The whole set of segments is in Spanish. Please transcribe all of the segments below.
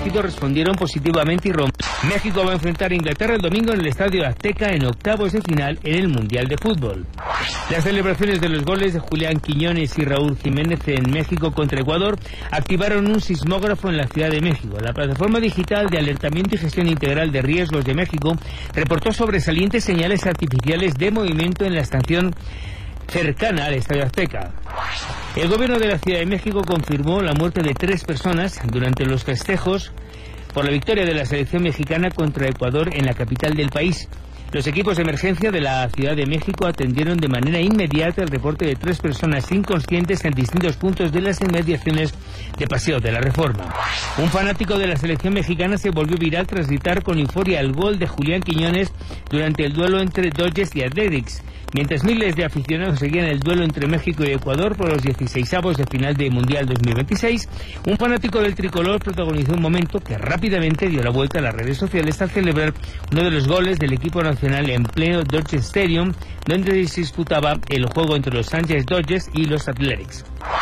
partido respondieron positivamente y México va a enfrentar a Inglaterra el domingo en el Estadio Azteca en octavos de final en el Mundial de Fútbol. Las celebraciones de los goles de Julián Quiñones y Raúl Jiménez en México contra Ecuador activaron un sismógrafo en la Ciudad de México. La plataforma digital de alertamiento y gestión integral de riesgos de México reportó sobresalientes señales artificiales de movimiento en la estación cercana al Estadio Azteca. El gobierno de la Ciudad de México confirmó la muerte de 3 personas durante los festejos por la victoria de la selección mexicana contra Ecuador en la capital del país. Los equipos de emergencia de la Ciudad de México atendieron de manera inmediata el reporte de 3 personas inconscientes en distintos puntos de las inmediaciones de Paseo de la Reforma. Un fanático de la selección mexicana se volvió viral tras gritar con euforia el gol de Julián Quiñones durante el duelo entre Dodgers y Athletics. Mientras miles de aficionados seguían el duelo entre México y Ecuador por los 16avos de final de Mundial 2026, un fanático del tricolor protagonizó un momento que rápidamente dio la vuelta a las redes sociales al celebrar uno de los goles del equipo nacional en pleno Dodger Stadium, donde se disputaba el juego entre los Ángeles Dodgers y los Athletics.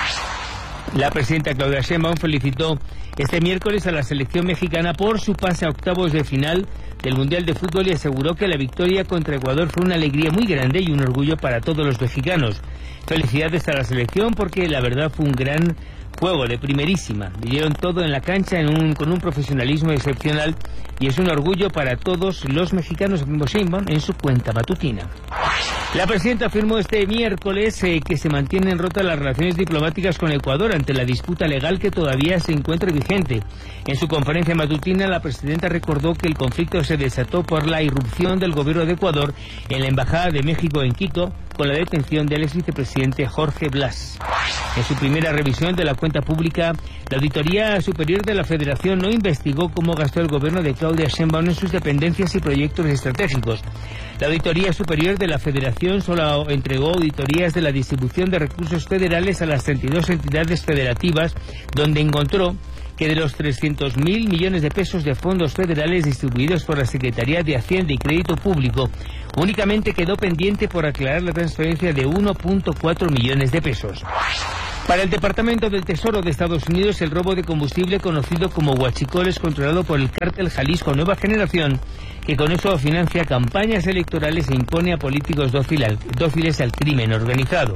La presidenta Claudia Sheinbaum felicitó este miércoles a la selección mexicana por su pase a octavos de final del Mundial de Fútbol y aseguró que la victoria contra Ecuador fue una alegría muy grande y un orgullo para todos los mexicanos. Felicidades a la selección porque la verdad fue un gran juego de primerísima. Dieron todo en la cancha con un profesionalismo excepcional y es un orgullo para todos los mexicanos, afirmó Sheinbaum en su cuenta matutina. La presidenta afirmó este miércoles que se mantienen rotas las relaciones diplomáticas con Ecuador ante la disputa legal que todavía se encuentra vigente. En su conferencia matutina, la presidenta recordó que el conflicto se desató por la irrupción del gobierno de Ecuador en la Embajada de México en Quito con la detención del ex vicepresidente Jorge Blas. En su primera revisión de la cuenta pública, la Auditoría Superior de la Federación no investigó cómo gastó el gobierno de Claudia Sheinbaum en sus dependencias y proyectos estratégicos. La Auditoría Superior de la Federación solo entregó auditorías de la distribución de recursos federales a las 32 entidades federativas, donde encontró que de los 300.000 millones de pesos de fondos federales distribuidos por la Secretaría de Hacienda y Crédito Público, únicamente quedó pendiente por aclarar la transferencia de 1.4 millones de pesos. Para el Departamento del Tesoro de Estados Unidos, el robo de combustible conocido como huachicol es controlado por el cártel Jalisco Nueva Generación, que con eso financia campañas electorales e impone a políticos dóciles al crimen organizado.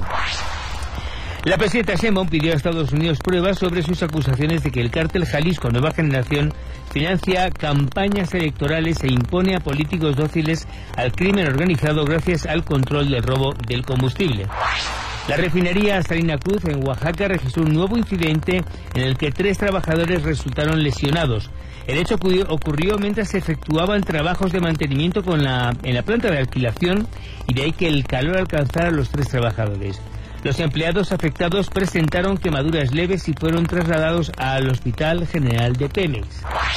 La presidenta Sheinbaum pidió a Estados Unidos pruebas sobre sus acusaciones de que el cártel Jalisco Nueva Generación financia campañas electorales e impone a políticos dóciles al crimen organizado gracias al control del robo del combustible. La refinería Salina Cruz en Oaxaca registró un nuevo incidente en el que 3 trabajadores resultaron lesionados. El hecho ocurrió mientras se efectuaban trabajos de mantenimiento en la planta de alquilación y de ahí que el calor alcanzara a los 3 trabajadores. Los empleados afectados presentaron quemaduras leves y fueron trasladados al Hospital General de Pemex.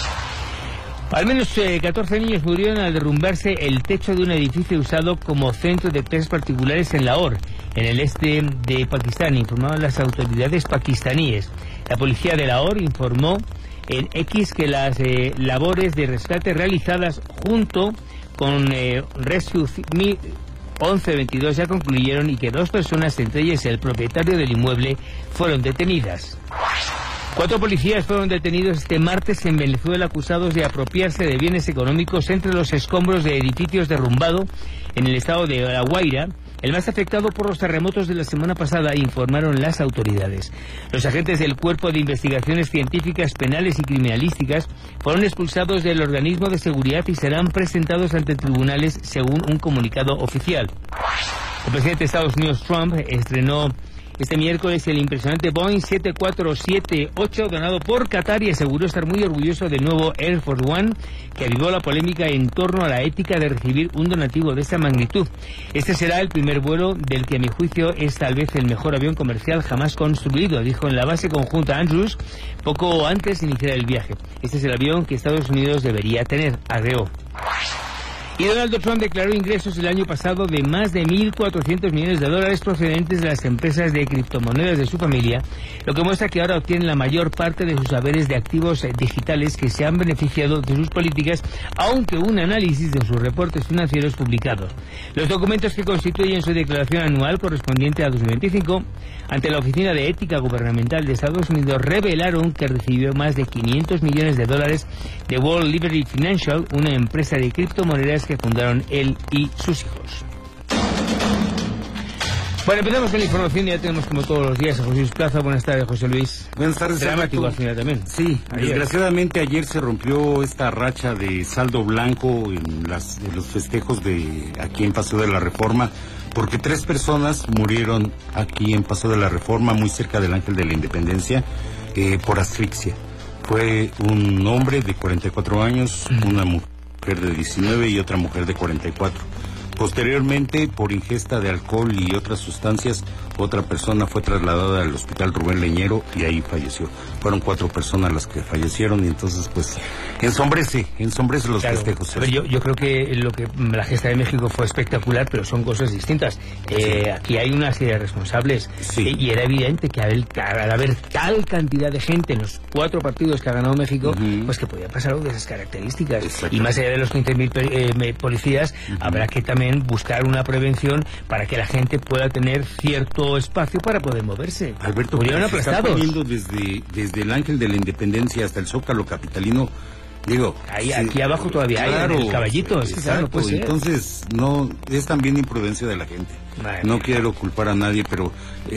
Al menos 14 niños murieron al derrumbarse el techo de un edificio usado como centro de clases particulares en Lahore, en el este de Pakistán, informaron las autoridades pakistaníes. La policía de Lahore informó en X que las labores de rescate realizadas junto con Rescue 1122 ya concluyeron y que 2 personas, entre ellas el propietario del inmueble, fueron detenidas. 4 policías fueron detenidos este martes en Venezuela acusados de apropiarse de bienes económicos entre los escombros de edificios derrumbados en el estado de La Guaira, el más afectado por los terremotos de la semana pasada, informaron las autoridades. Los agentes del Cuerpo de Investigaciones Científicas, Penales y Criminalísticas fueron expulsados del organismo de seguridad y serán presentados ante tribunales según un comunicado oficial. El presidente de Estados Unidos, Trump, estrenó este miércoles el impresionante Boeing 7478 donado por Qatar y aseguró estar muy orgulloso del nuevo Air Force One, que avivó la polémica en torno a la ética de recibir un donativo de esta magnitud. Este será el primer vuelo del que a mi juicio es tal vez el mejor avión comercial jamás construido, dijo en la base conjunta Andrews poco antes de iniciar el viaje. Este es el avión que Estados Unidos debería tener, agregó. Y Donald Trump declaró ingresos el año pasado de más de 1.400 millones de dólares procedentes de las empresas de criptomonedas de su familia, lo que muestra que ahora obtienen la mayor parte de sus haberes de activos digitales que se han beneficiado de sus políticas, aunque un análisis de sus reportes financieros publicados. Los documentos que constituyen su declaración anual correspondiente a 2025 ante la Oficina de Ética Gubernamental de Estados Unidos revelaron que recibió más de 500 millones de dólares de World Liberty Financial, una empresa de criptomonedas que fundaron él y sus hijos. Bueno, empezamos con la información y ya tenemos como todos los días a José Luis Plaza. Buenas tardes, José Luis. Buenas tardes. Dramático al final también. Sí, desgraciadamente ayer se rompió esta racha de saldo blanco en los festejos de aquí en Paseo de la Reforma, porque 3 personas murieron aquí en Paseo de la Reforma, muy cerca del Ángel de la Independencia, por asfixia. Fue un hombre de 44 años, una mujer de 19 y otra mujer de 44. Posteriormente, por ingesta de alcohol y otras sustancias, otra persona fue trasladada al Hospital Rubén Leñero y ahí falleció. Fueron 4 personas las que fallecieron y entonces, pues, ensombrece los festejos. A ver, yo creo que lo que la gesta de México fue espectacular, pero son cosas distintas. Aquí hay una serie de responsables y era evidente que al haber tal cantidad de gente en los 4 partidos que ha ganado México, pues que podía pasar algo de esas características. Y más allá de los 15.000 policías, habrá que también buscar una prevención para que la gente pueda tener cierto espacio para poder moverse. Alberto, se está poniendo desde el Ángel de la Independencia hasta el Zócalo capitalino. Digo, aquí abajo todavía hay el Caballito. Exacto, no puede ser. Entonces, no, es también imprudencia de la gente. No quiero culpar a nadie, pero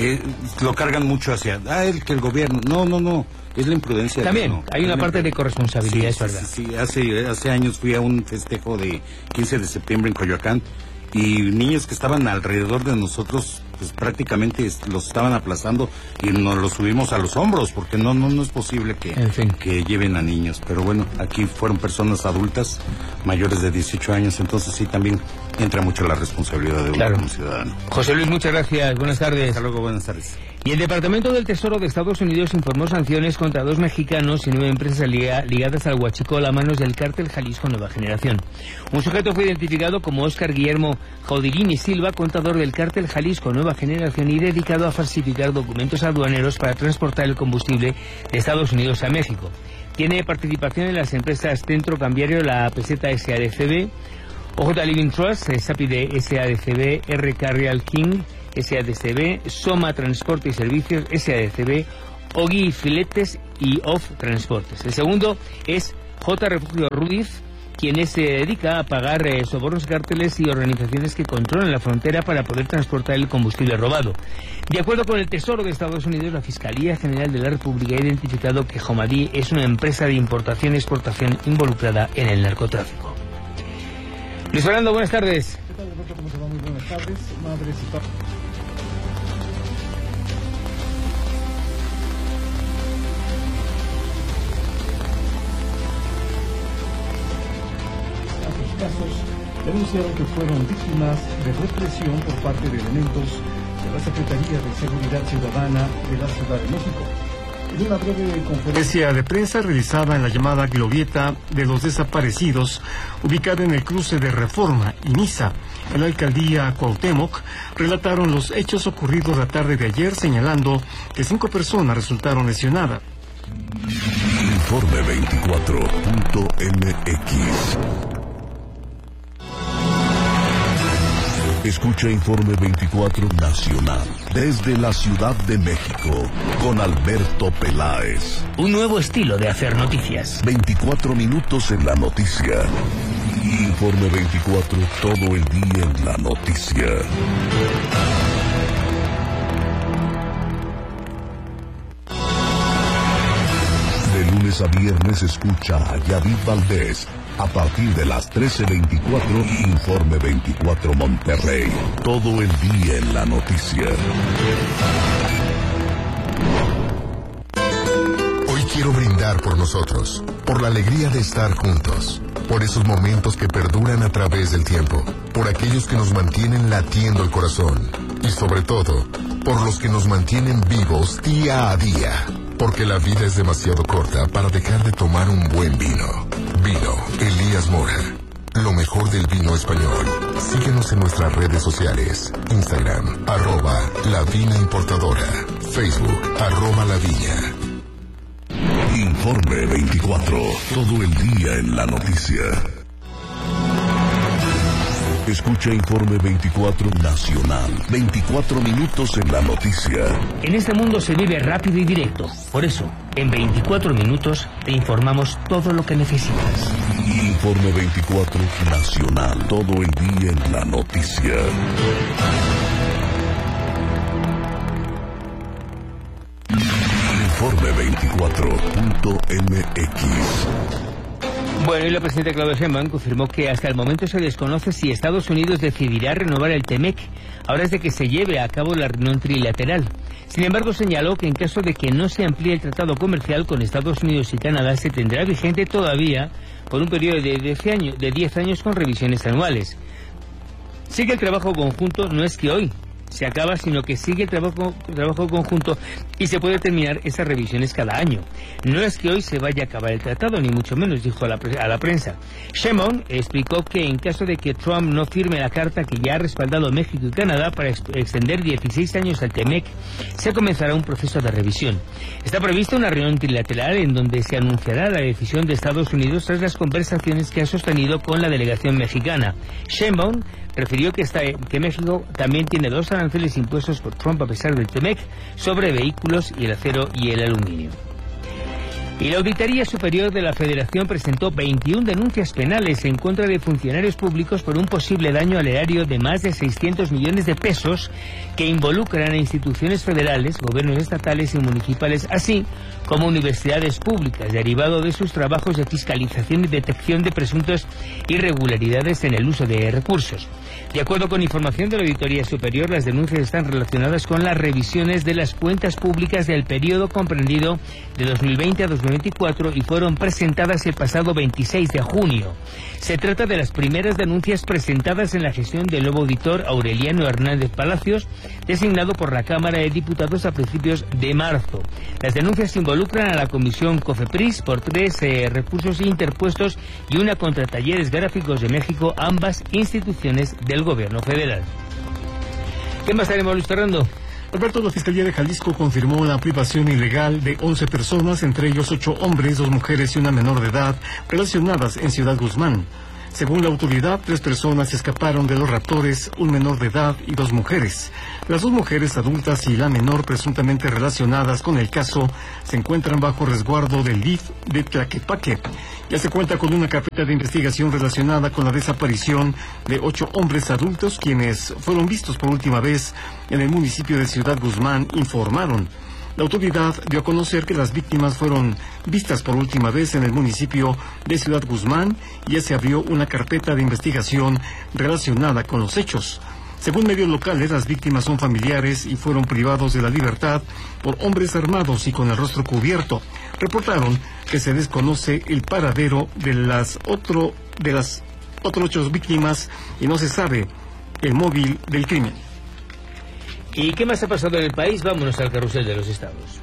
lo cargan mucho hacia el gobierno. No. Es la imprudencia. También hay una parte de corresponsabilidad, es verdad. Sí, hace años fui a un festejo de 15 de septiembre en Coyoacán y niños que estaban alrededor de nosotros, pues prácticamente los estaban aplazando y nos los subimos a los hombros, porque no es posible que lleven a niños. Pero bueno, aquí fueron personas adultas, mayores de 18 años, entonces sí también entra mucho la responsabilidad de uno como ciudadano. José Luis, muchas gracias, buenas tardes. Hasta luego, buenas tardes. Y el Departamento del Tesoro de Estados Unidos informó sanciones contra 2 mexicanos y 9 empresas ligadas al huachicol a manos del cártel Jalisco Nueva Generación. Un sujeto fue identificado como Óscar Guillermo Jaudirini Silva, contador del cártel Jalisco Nueva Generación y dedicado a falsificar documentos aduaneros para transportar el combustible de Estados Unidos a México. Tiene participación en las empresas Centro Cambiario, la Peseta SADCB, OJ Living Trust, Sapide SADCB, RK Real King SADCB, Soma Transporte y Servicios SADCB, Ogui Filetes y Off Transportes. El segundo es J. Refugio Rudiz, quien se dedica a pagar sobornos a cárteles y organizaciones que controlan la frontera para poder transportar el combustible robado. De acuerdo con el Tesoro de Estados Unidos, la Fiscalía General de la República ha identificado que Jomadí es una empresa de importación y exportación involucrada en el narcotráfico. Luis Fernando, buenas tardes. ¿Qué tal, Alberto? ¿Cómo se va? Muy buenas tardes. Madres y padres. Casos denunciaron que fueron víctimas de represión por parte de elementos de la Secretaría de Seguridad Ciudadana de la Ciudad de México. En una breve conferencia de prensa realizada en la llamada Glorieta de los Desaparecidos, ubicada en el cruce de Reforma y Niza, en la alcaldía Cuauhtémoc, relataron los hechos ocurridos la tarde de ayer, señalando que 5 personas resultaron lesionadas. Informe 24.mx. Escucha Informe 24 Nacional desde la Ciudad de México con Alberto Peláez. Un nuevo estilo de hacer noticias. 24 minutos en la noticia. Informe 24 todo el día en la noticia. De lunes a viernes escucha a Yadid Valdés. A partir de las 13:24, Informe 24 Monterrey. Todo el día en la noticia. Hoy quiero brindar por nosotros, por la alegría de estar juntos, por esos momentos que perduran a través del tiempo, por aquellos que nos mantienen latiendo el corazón y sobre todo, por los que nos mantienen vivos día a día. Porque la vida es demasiado corta para dejar de tomar un buen vino. Vino Elías Mora. lo mejor del vino español. Síguenos en nuestras redes sociales. Instagram, @La Viña Importadora. Facebook, @La Viña. Informe 24. Todo el día en la noticia. Escucha Informe 24 Nacional. 24 minutos en la noticia. En este mundo se vive rápido y directo. Por eso, en 24 minutos te informamos todo lo que necesitas. Informe 24 Nacional. Todo el día en la noticia. Informe 24.mx. Bueno, y la presidenta Claudia Sheinbaum confirmó que hasta el momento se desconoce si Estados Unidos decidirá renovar el TEMEC, ahora es de que se lleve a cabo la reunión trilateral. Sin embargo, señaló que en caso de que no se amplíe el tratado comercial con Estados Unidos y Canadá, se tendrá vigente todavía por un periodo de 10 años con revisiones anuales. Sigue el trabajo conjunto, no es que hoy se acaba, sino que sigue el trabajo conjunto y se puede terminar esas revisiones cada año. No es que hoy se vaya a acabar el tratado, ni mucho menos, dijo a la prensa. Sheinbaum explicó que en caso de que Trump no firme la carta que ya ha respaldado México y Canadá para extender 16 años al TEMEC, se comenzará un proceso de revisión. Está prevista una reunión trilateral en donde se anunciará la decisión de Estados Unidos tras las conversaciones que ha sostenido con la delegación mexicana. Sheinbaum refirió que México también tiene 2 aranceles impuestos por Trump a pesar del TEMEC sobre vehículos y el acero y el aluminio. Y la Auditoría Superior de la Federación presentó 21 denuncias penales en contra de funcionarios públicos por un posible daño al erario de más de 600 millones de pesos que involucran a instituciones federales, gobiernos estatales y municipales, así como universidades públicas, derivado de sus trabajos de fiscalización y detección de presuntas irregularidades en el uso de recursos. De acuerdo con información de la Auditoría Superior, las denuncias están relacionadas con las revisiones de las cuentas públicas del periodo comprendido de 2020 a 2024 y fueron presentadas el pasado 26 de junio. Se trata de las primeras denuncias presentadas en la gestión del nuevo auditor Aureliano Hernández Palacios, designado por la Cámara de Diputados a principios de marzo. Las denuncias involucran a la Comisión COFEPRIS por 3 recursos interpuestos y una contra Talleres Gráficos de México, ambas instituciones del Gobierno federal. ¿Qué más estaremos ilustrando? Alberto, la Fiscalía de Jalisco confirmó la privación ilegal de 11 personas, entre ellos 8 hombres, 2 mujeres y una menor de edad, relacionadas en Ciudad Guzmán. Según la autoridad, 3 personas escaparon de los raptores, un menor de edad y 2 mujeres. Las 2 mujeres adultas y la menor presuntamente relacionadas con el caso se encuentran bajo resguardo del DIF de Tlaquepaque. Ya se cuenta con una carpeta de investigación relacionada con la desaparición de 8 hombres adultos, quienes fueron vistos por última vez en el municipio de Ciudad Guzmán, informaron. La autoridad dio a conocer que las víctimas fueron vistas por última vez en el municipio de Ciudad Guzmán y ya se abrió una carpeta de investigación relacionada con los hechos. Según medios locales, las víctimas son familiares y fueron privados de la libertad por hombres armados y con el rostro cubierto. Reportaron que se desconoce el paradero de las otras 8 víctimas y no se sabe el móvil del crimen. ¿Y qué más ha pasado en el país? Vámonos al carrusel de los estados.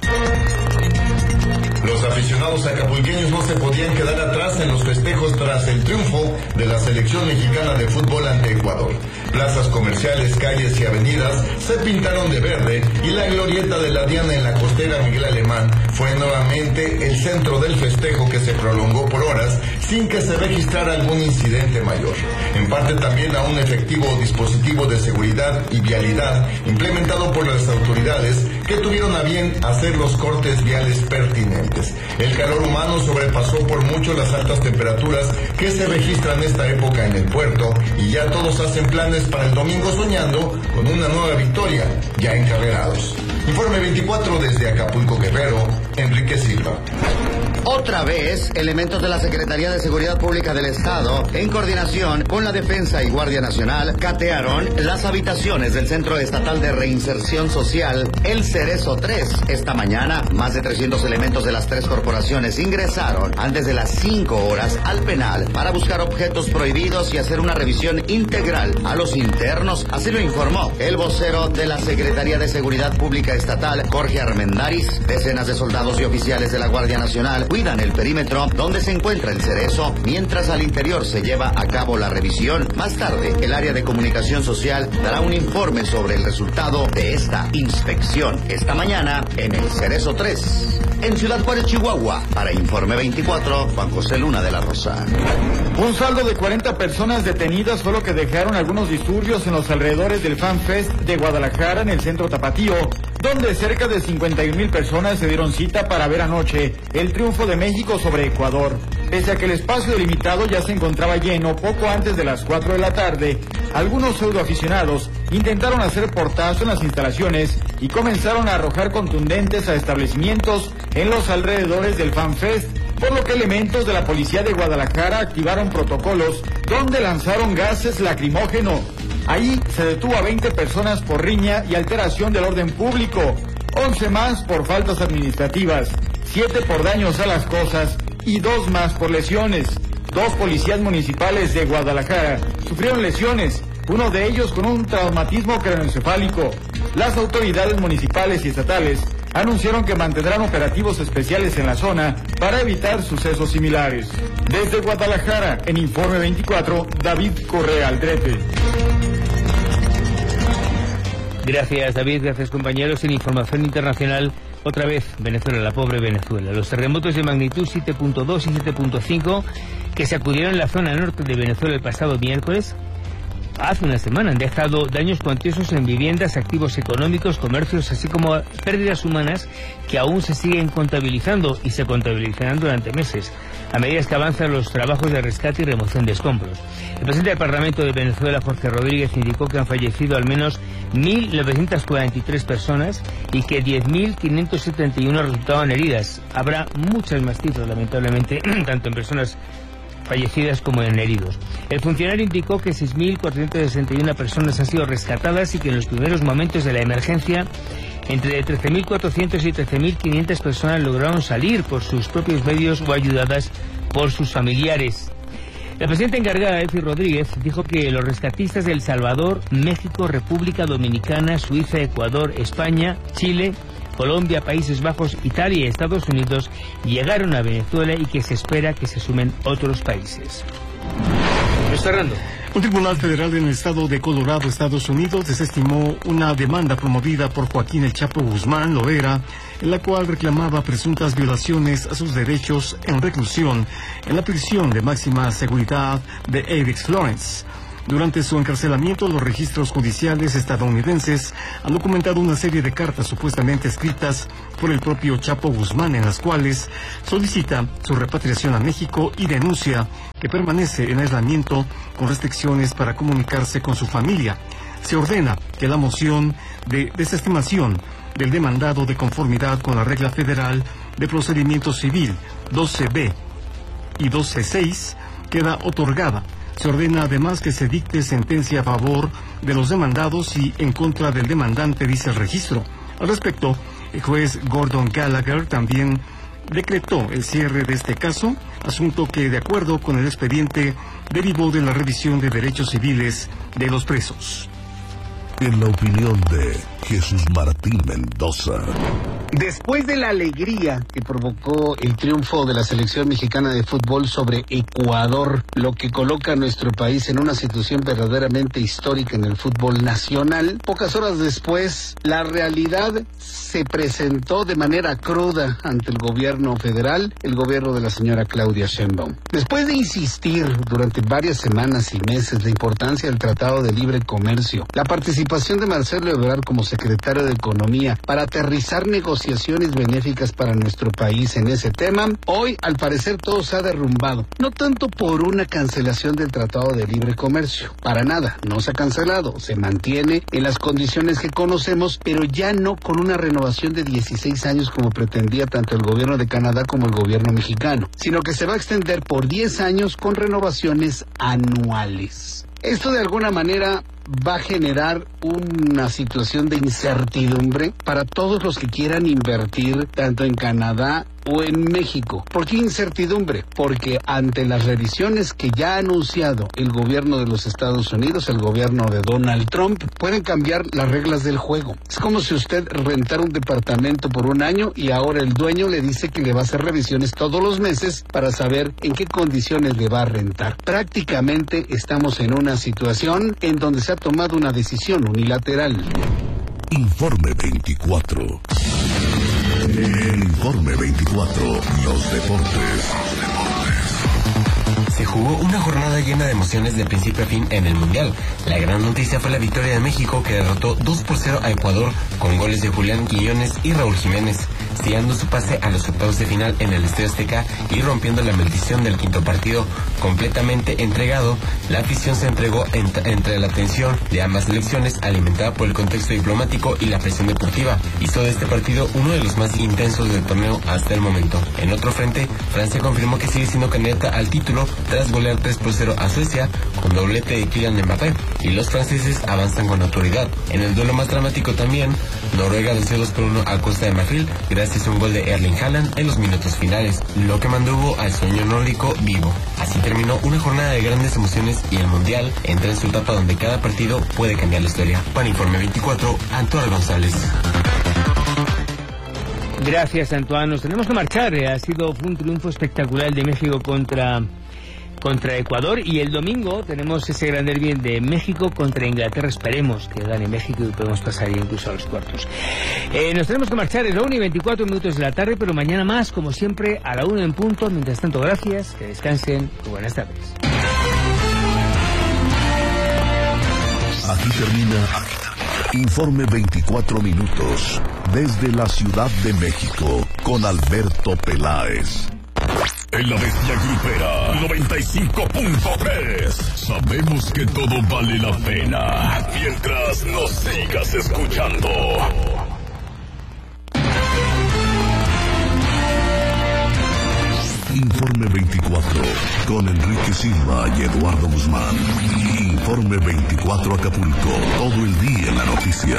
Los aficionados acapulqueños no se podían quedar atrás en los festejos tras el triunfo de la selección mexicana de fútbol ante Ecuador. Plazas comerciales, calles y avenidas se pintaron de verde y la glorieta de la Diana en la costera Miguel Alemán fue nuevamente el centro del festejo, que se prolongó por horas sin que se registrara algún incidente mayor. En parte también a un efectivo dispositivo de seguridad y vialidad implementado por las autoridades, que tuvieron a bien hacer los cortes viales pertinentes. El calor humano sobrepasó por mucho las altas temperaturas que se registran en esta época en el puerto, y ya todos hacen planes para el domingo soñando con una nueva victoria, ya encarrerados. Informe 24 desde Acapulco, Guerrero, Enrique Silva. Otra vez, elementos de la Secretaría de Seguridad Pública del Estado, en coordinación con la Defensa y Guardia Nacional, catearon las habitaciones del Centro Estatal de Reinserción Social, El Cerezo 3. Esta mañana, más de 300 elementos de las 3 corporaciones ingresaron antes de las 5 horas al penal para buscar objetos prohibidos y hacer una revisión integral a los internos. Así lo informó el vocero de la Secretaría de Seguridad Pública Estatal, Jorge Armendáriz. Decenas de soldados y oficiales de la Guardia Nacional cuidan controlan el perímetro donde se encuentra el Cerezo, mientras al interior se lleva a cabo la revisión. Más tarde, el área de comunicación social dará un informe sobre el resultado de esta inspección. Esta mañana, en el Cerezo 3, en Ciudad Juárez, Chihuahua. Para Informe 24, Juan José Luna de la Rosa. Un saldo de 40 personas detenidas fue lo que dejaron algunos disturbios en los alrededores del Fan Fest de Guadalajara, en el centro tapatío, donde cerca de 51,000 personas se dieron cita para ver anoche el triunfo de México sobre Ecuador. Pese a que el espacio delimitado ya se encontraba lleno poco antes de las 4 de la tarde, algunos pseudoaficionados intentaron hacer portazo en las instalaciones y comenzaron a arrojar contundentes a establecimientos en los alrededores del Fan Fest, por lo que elementos de la policía de Guadalajara activaron protocolos donde lanzaron gases lacrimógenos. Ahí se detuvo a 20 personas por riña y alteración del orden público, 11 más por faltas administrativas, 7 por daños a las cosas y 2 más por lesiones. 2 policías municipales de Guadalajara sufrieron lesiones, uno de ellos con un traumatismo craneoencefálico. Las autoridades municipales y estatales anunciaron que mantendrán operativos especiales en la zona para evitar sucesos similares. Desde Guadalajara, en Informe 24, David Correa Aldrete. Gracias, David. Gracias, compañeros. En información internacional, otra vez Venezuela, la pobre Venezuela. Los terremotos de magnitud 7.2 y 7.5 que sacudieron la zona norte de Venezuela el pasado miércoles, hace una semana, han dejado daños cuantiosos en viviendas, activos económicos, comercios, así como pérdidas humanas que aún se siguen contabilizando y se contabilizarán durante meses, a medida que avanzan los trabajos de rescate y remoción de escombros. El presidente del Parlamento de Venezuela, Jorge Rodríguez, indicó que han fallecido al menos 1.943 personas y que 10.571 resultaban heridas. Habrá muchas más cifras, lamentablemente, tanto en personas fallecidas como en heridos. El funcionario indicó que 6.461 personas han sido rescatadas y que en los primeros momentos de la emergencia entre 13.400 y 13.500 personas lograron salir por sus propios medios o ayudadas por sus familiares. La presidenta encargada, Delcy Rodríguez, dijo que los rescatistas de El Salvador, México, República Dominicana, Suiza, Ecuador, España, Chile, Colombia, Países Bajos, Italia y Estados Unidos llegaron a Venezuela y que se espera que se sumen otros países. Cerrando. Un tribunal federal en el estado de Colorado, Estados Unidos, desestimó una demanda promovida por Joaquín El Chapo Guzmán Loera, en la cual reclamaba presuntas violaciones a sus derechos en reclusión en la prisión de máxima seguridad de Apex, Florence. Durante su encarcelamiento, los registros judiciales estadounidenses han documentado una serie de cartas supuestamente escritas por el propio Chapo Guzmán, en las cuales solicita su repatriación a México y denuncia que permanece en aislamiento con restricciones para comunicarse con su familia. Se ordena que la moción de desestimación del demandado, de conformidad con la regla federal de procedimiento civil 12B y 12.6, queda otorgada. Se ordena además que se dicte sentencia a favor de los demandados y en contra del demandante, dice el registro. Al respecto, el juez Gordon Gallagher también decretó el cierre de este caso, asunto que, de acuerdo con el expediente, derivó de la revisión de derechos civiles de los presos. En la opinión de Jesús Martín Mendoza. Después de la alegría que provocó el triunfo de la selección mexicana de fútbol sobre Ecuador, lo que coloca a nuestro país en una situación verdaderamente histórica en el fútbol nacional, pocas horas después, la realidad se presentó de manera cruda ante el gobierno federal, el gobierno de la señora Claudia Sheinbaum. Después de insistir durante varias semanas y meses la importancia del Tratado de Libre Comercio, la participación de Marcelo Ebrard como secretario de Economía para aterrizar negociaciones benéficas para nuestro país en ese tema, hoy al parecer todo se ha derrumbado. No tanto por una cancelación del Tratado de Libre Comercio, para nada, no se ha cancelado, se mantiene en las condiciones que conocemos, pero ya no con una renovación de 16 años como pretendía tanto el gobierno de Canadá como el gobierno mexicano, sino que se va a extender por 10 años con renovaciones anuales. Esto de alguna manera va a generar una situación de incertidumbre para todos los que quieran invertir tanto en Canadá o en México. ¿Por qué incertidumbre? Porque ante las revisiones que ya ha anunciado el gobierno de los Estados Unidos, el gobierno de Donald Trump, pueden cambiar las reglas del juego. Es como si usted rentara un departamento por un año y ahora el dueño le dice que le va a hacer revisiones todos los meses para saber en qué condiciones le va a rentar. Prácticamente estamos en una situación en donde se ha tomado una decisión unilateral. Informe 24. El Informe 24, los deportes. Se jugó una jornada llena de emociones de principio a fin en el Mundial. La gran noticia fue la victoria de México, que derrotó 2-0 a Ecuador con goles de Julián Quiñones y Raúl Jiménez, sellando su pase a los octavos de final en el Estadio Azteca y rompiendo la maldición del quinto partido. Completamente entregado, la afición se entregó entre la tensión de ambas selecciones, alimentada por el contexto diplomático y la presión deportiva. Hizo de este partido uno de los más intensos del torneo hasta el momento. En otro frente, Francia confirmó que sigue siendo candidata al título tras golear 3-0 a Suecia con doblete de Kylian Mbappé, y los franceses avanzan con autoridad. En el duelo más dramático también, Noruega venció 2-1 a Costa de Marfil gracias a un gol de Erling Haaland en los minutos finales, lo que mantuvo al sueño nórdico vivo. Así terminó una jornada de grandes emociones y el Mundial entra en su etapa donde cada partido puede cambiar la historia. Para Informe 24, Antoine González. Gracias, Antoine. Nos tenemos que marchar. Fue un triunfo espectacular de México contra Ecuador, y el domingo tenemos ese gran derbi de México contra Inglaterra. Esperemos que gane México y podemos pasar incluso a los cuartos. Nos tenemos que marchar, es la 1:24 de la tarde, pero mañana más, como siempre, a la 1 en punto. Mientras tanto, gracias, que descansen y buenas tardes. Aquí termina Informe 24 minutos desde la Ciudad de México con Alberto Peláez. En la Bestia Grupera 95.3 sabemos que todo vale la pena mientras nos sigas escuchando. Informe 24 con Enrique Silva y Eduardo Guzmán. Informe 24 Acapulco, todo el día en la noticia.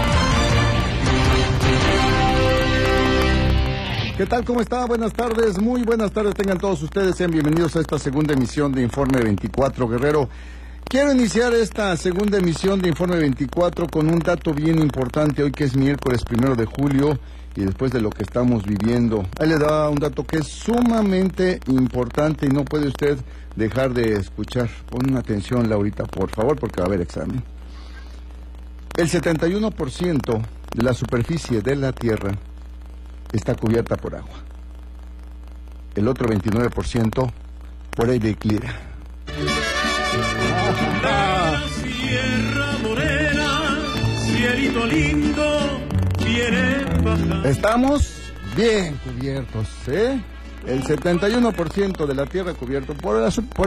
¿Qué tal? ¿Cómo está? Buenas tardes, muy buenas tardes tengan todos ustedes, sean bienvenidos a esta segunda emisión de Informe 24 Guerrero. Quiero iniciar esta segunda emisión de Informe 24 con un dato bien importante, hoy que es miércoles 1 de julio, y después de lo que estamos viviendo. Ahí le da un dato que es sumamente importante y no puede usted dejar de escuchar. Pon atención, Laurita, por favor, porque va a haber examen. El 71% de la superficie de la Tierra está cubierta por agua. El otro 29% por aire clara. Sierra Morena, cielito lindo, viene bajando. Estamos bien cubiertos, ¿eh? El 71% de la Tierra cubierto por